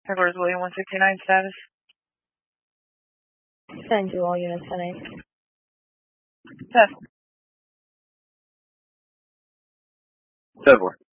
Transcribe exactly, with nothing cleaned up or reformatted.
Headquarters William one sixty-nine, status. Send to all units ten eight. Test. ten four.